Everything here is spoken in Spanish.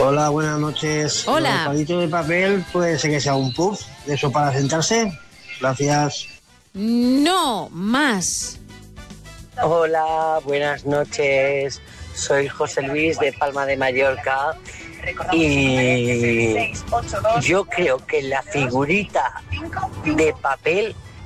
Hola, buenas noches. Hola. El palito de papel puede ser que sea un puff, de eso para sentarse. Gracias. No, más. Hola, buenas noches. Soy José Luis de Palma de Mallorca y yo creo que la figurita de papel